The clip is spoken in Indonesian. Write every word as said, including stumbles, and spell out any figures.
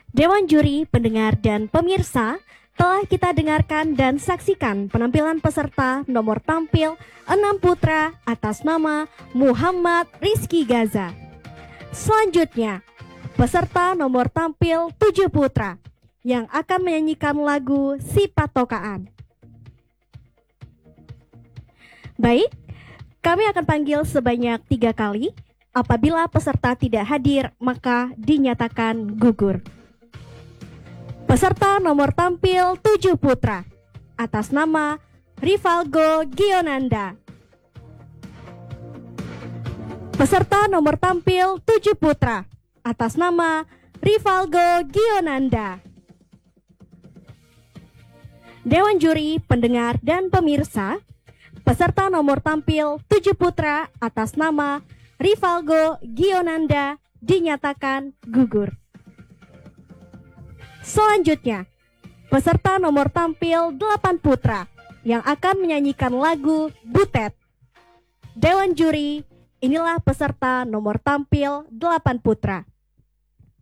Dewan juri, pendengar, dan pemirsa, telah kita dengarkan dan saksikan penampilan peserta nomor tampil enam putra atas nama Muhammad Rizky Gaza. Selanjutnya, peserta nomor tampil tujuh putra yang akan menyanyikan lagu Si Patokaan. Baik, kami akan panggil sebanyak tiga kali. Apabila peserta tidak hadir, maka dinyatakan gugur. Peserta nomor tampil tujuh putra atas nama Rivalgo Gionanda. Peserta nomor tampil tujuh putra atas nama Rivalgo Gionanda. Dewan juri, pendengar, dan pemirsa, peserta nomor tampil tujuh putra atas nama Rivalgo Gionanda dinyatakan gugur. Selanjutnya, peserta nomor tampil delapan putra yang akan menyanyikan lagu Butet. Dewan juri, inilah peserta nomor tampil delapan putra.